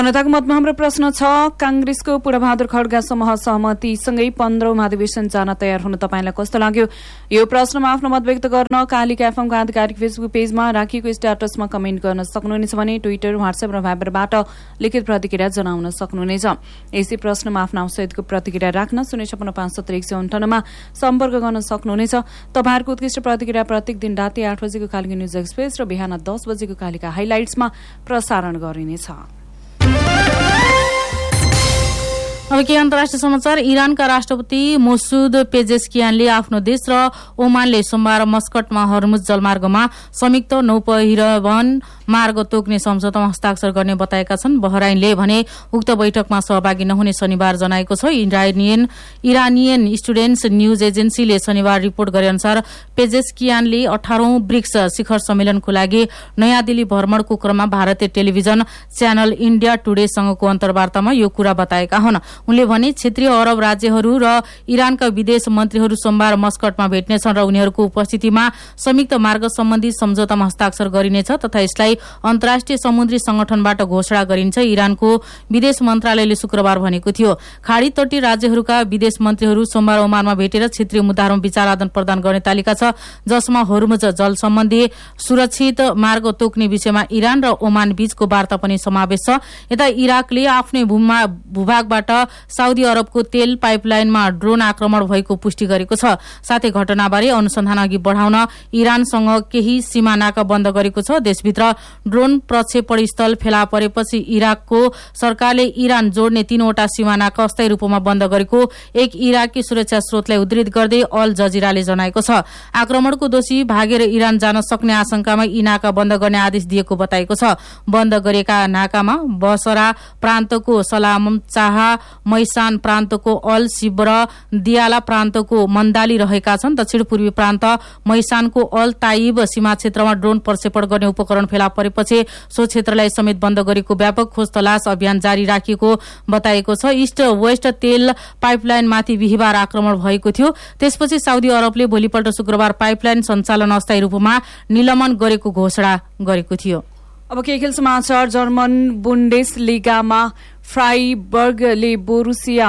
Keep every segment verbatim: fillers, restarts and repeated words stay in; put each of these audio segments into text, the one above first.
जनताको मतमा हाम्रो प्रश्न छ, कांग्रेसको पूर्णबहादुर खड्गा समूह सहमतिसँगै पन्ध्रौं महाधिवेशन जान तयार हुनु तपाईलाई कस्तो लाग्यो? यो प्रश्नमा आफ्नो मत व्यक्त गर्न कालिका एफएमको आधिकारिक फेसबुक पेजमा राखिएको स्ट्याटसमा कमेन्ट गर्न सक्नुहुनेछ भने ट्विटर, व्हाट्सएप र भाइबरबाट लिखित प्रतिक्रिया जनाउन सक्नुहुनेछ। यसै प्रश्नमा आफ्नो सहितको प्रतिक्रिया राख्न शून्य छपन्न पाँच सत्तर एक सय अन्ठाउन्नमा सम्पर्क गर्न सक्नुहुनेछ। तपाईँहरूको उत्कृष्ट प्रतिक्रिया प्रत्येक दिन राति आठ बजेको कालिका न्युज एक्सप्रेस र बिहान दस बजेको कालिका हाइलाइट्समा प्रसारण गरिनेछ। अब के अन्तर्राष्ट्रिय समाचार। इरानका राष्ट्रपति मसुद पेजेस्कियानले आफ्नो देश र ओमानले सोमबार मस्कटमा हर्मुज जलमार्गमा संयुक्त नौपरिवहन मार्ग तोक्ने सम्झौतामा हस्ताक्षर गर्ने बताएका छन्। बहराइनले भने उक्त बैठकमा सहभागी नहुने शनिबार जनाएको छ। इरानियन इरानियन स्टुडेन्ट्स न्यूज एजेन्सीले शनिबार रिपोर्ट गरे अनुसार पेजेस्कियानले अठारौं ब्रिक्स शिखर सम्मेलनको लागि नयाँ दिल्ली भ्रमणको क्रममा भारतीय टेलिभिजन च्यानल इण्डिया टुडेसँगको अन्तर्वार्तामा यो कुरा बताएका हुन्। उनले भने क्षेत्रीय अरब राज्यहरू र इरानका विदेश मन्त्रीहरू सोमबार मस्कटमा भेट्नेछन् र उनीहरूको उपस्थितिमा संयुक्त मार्ग सम्बन्धी सम्झौतामा हस्ताक्षर गरिनेछ तथा यसलाई अन्तर्राष्ट्रिय समुद्री संगठनबाट घोषणा गरिन्छ। इरानको विदेश मन्त्रालयले शुक्रबार भनेको थियो। खाडी तटीय राज्यहरूका विदेश मन्त्रीहरू सोमबार ओमानमा भेटेर क्षेत्रीय मुद्दाहरूमा विचार आदान प्रदान गर्ने तालिका छ, जसमा हर्मुज जल सम्बन्धी सुरक्षित मार्ग तोक्ने विषयमा इरान र ओमान बीचको वार्ता पनि समावेश छ। यता इराकले आफ्नै भूभागबाट साउदी अरबको तेल पाइपलाइनमा ड्रोन आक्रमण भएको पुष्टि गरेको छ। साथै घटनाबारे अनुसन्धान अघि बढाउन इरानसँग केही सीमा नाका बन्द गरेको छ। देशभित्र ड्रोन प्रक्षेपण स्थल फेला परेपछि इराकको सरकारले इरान जोड्ने तीनवटा सीमा नाका अस्थायी रूपमा बन्द गरेको एक इराकी सुरक्षा स्रोतलाई उद्धृत गर्दै अल जजिराले जनाएको छ। आक्रमणको दोषी भागेर इरान जान सक्ने आशंकामा यी नाका बन्द गर्ने आदेश दिएको बताएको छ। बन्द गरेका नाकामा बसरा प्रान्तको सलाम चाह, मैसान प्रान्तको अल शिब र दियाला प्रान्तको मन्दाली रहेका छन्। दक्षिण पूर्वी प्रान्त मैसानको अल ताइब सीमा क्षेत्रमा ड्रोन प्रक्षेपण गर्ने उपकरण फेला परेपछि सो क्षेत्रलाई समेत बन्द गरेको व्यापक खोज तलास अभियान जारी राखिएको बताएको छ। इस्ट वेस्ट तेल पाइपलाइनमाथि बिहिबार आक्रमण भएको थियो। त्यसपछि साउदी अरबले भोलिपल्ट शुक्रबार पाइपलाइन सञ्चालन अस्थायी रूपमा निलम्बन गरेको घोषणा गरेको थियो। अब के खेल समाचार। जर्मन बुन्डेस लिगामा फ्राइबर्गले बोरुसिया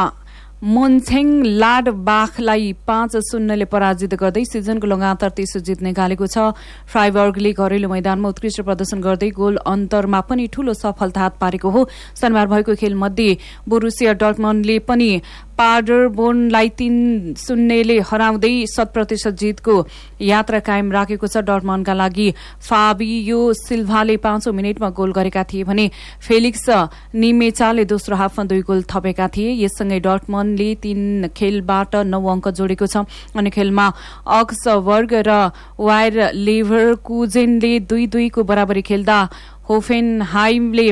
मोन्चेनग्लाडबाखलाई पाँच शून्यले पराजित गर्दै सिजनको लगातार तेस्रो जित निकालेको छ। फ्राइबर्गले घरेलु मैदानमा उत्कृष्ट प्रदर्शन गर्दै गोल अन्तरमा पनि ठूलो सफलता हात पारेको हो। शनिबार भएको खेलमध्ये बोरुसिया डर्टमन्डले पनि पाडरबोर्नलाई तीन शून्यले हराउँदै शत प्रतिशत जितको यात्रा कायम राखेको छ। डर्टमन्डका लागि फाबियो सिल्भाले पाँचौं मिनटमा गोल गरेका थिए भने फेलिक्स निमेचाले दोस्रो हाफमा दुई गोल थपेका थिए। यससँगै डर्टमन्डले तीन खेलबाट नौ अङ्क जोडेको छ। अन्य खेलमा अक्सबर्ग र वायर लेभरकुजेनले दुई दुईको बराबरी खेल्दा होफेनहाइमले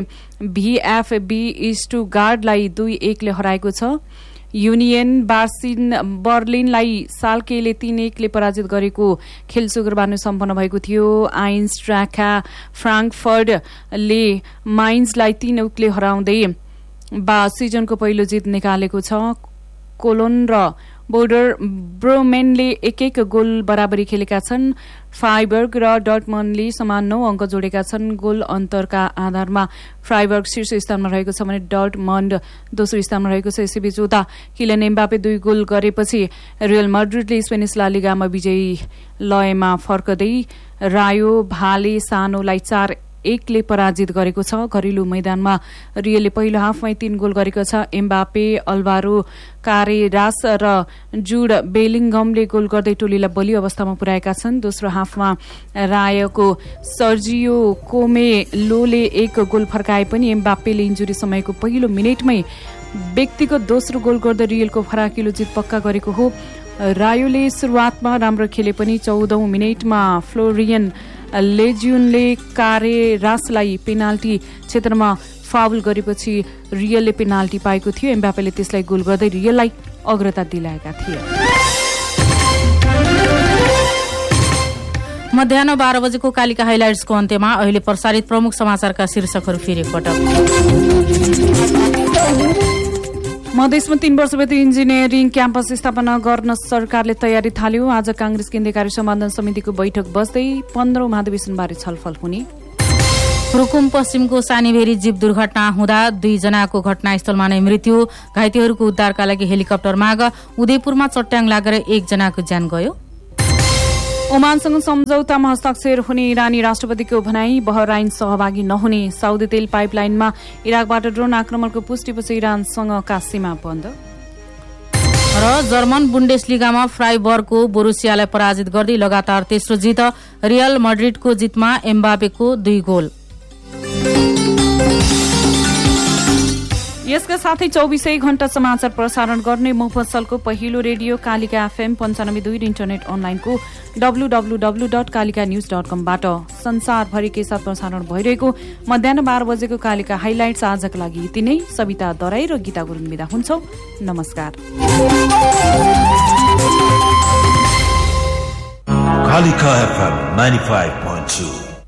भीएफबी स्टुटगार्टलाई दुई एकले हराएको छ। युनियन बार्सिन बर्लिनलाई साल्केले तीन एकले पराजित गरेको खेल शुक्रबार नै सम्पन्न भएको थियो। आइन्स्ट्राखा फ्राङ्कफर्टले माइन्सलाई तीन एकले हराउँदै बा सिजनको पहिलो जित निकालेको छ। कोलोन र बोर्डर ब्रोमेनले एक एक गोल बराबरी खेलेका छन्। फ्राइबर्ग र डर्टमन्डले समान नौ अङ्क जोडेका छन्। गोल अन्तरका आधारमा फ्राइबर्ग शीर्ष स्थानमा रहेको छ भने डर्टमन्ड दोस्रो स्थानमा रहेको छ। यसैबीच उता किलियन एम्बापे दुई गोल गरेपछि रियल माड्रिडले स्पेनिस ला लिगामा विजयी लयमा फर्कदै रायो भाले सानोलाई चार एकले पराजित गरेको छ। घरेलु मैदानमा रियलले पहिलो हाफमै तीन गोल गरेको छ। एम्बापे, अल्भारो कारेरास र जुड बेलिङगमले गोल गर्दै टोलीलाई बलियो अवस्थामा पुर्याएका छन्। दोस्रो हाफमा रायोको सर्जियो कोमेलोले एक गोल फर्काए पनि एम्बापेले इन्जुरी समयको पहिलो मिनेटमै व्यक्तिगत दोस्रो गोल गर्दै रियलको फराकिलो जित पक्का गरेको हो। रायोले सुरुवातमा राम्रो खेले पनि चौधौं मिनेटमा फ्लोरियन लेज्युनले कारेरासलाई पेनाल्टी क्षेत्रमा फाउल गरेपछि रियलले पेनाल्टी पाएको थियो। एम्बापेले त्यसलाई गोल गर्दै रियललाई अग्रता दिलाएका थिए। मध्याह्न बाह्र बजेको कालिका हाइलाइट्सको अन्त्यमा अहिले प्रसारित प्रमुख समाचारका शीर्षकहरू फेरि एकपटक। मधेसमा तीन वर्षभित्र इन्जिनियरिङ क्याम्पस स्थापना गर्न सरकारले तयारी थाल्यो। आज कांग्रेस केन्द्रीय कार्य सम्पादन समितिको बैठक बस्दै पन्ध्रौं महाधिवेशनबारे छलफल हुने। रुकुम पश्चिमको सानीभेरी जीव दुर्घटना हुँदा दुईजनाको घटनास्थलमा नै मृत्यु, घाइतेहरूको उद्धारका लागि हेलिकप्टर माग। उदयपुरमा चट्याङ लागेर एकजनाको ज्यान गयो। ओमानसँग सम्झौतामा हस्ताक्षर हुने इरानी राष्ट्रपतिको भनाई, बहराइन सहभागी नहुने। साउदी तेल पाइपलाइनमा इराकबाट ड्रोन आक्रमणको पुष्टिपछि इरानसँगका सीमा बन्द। र जर्मन बुन्डेसलिगामा फ्राइबर्गको बोरुसियालाई पराजित गर्दै लगातार तेस्रो जित। रियल मड्रिडको जितमा एम्बापेको दुई गोल। यसका साथै चौबिसै घण्टा समाचार प्रसारण गर्ने मुफस्सलको पहिलो रेडियो कालिका एफएम पञ्चानब्बे दुई र इन्टरनेट अनलाइनको W W W dot Kalika news dot कमबाट संसारभरिकै साथ प्रसारण भइरहेको मध्याह बाह्र बजेको कालिका हाइलाइट्स आजका लागि यति नै। सविता दराई र गीता गुरुङ बिदा हुन्छौ। नमस्कार। Kalika F M ninety-five point two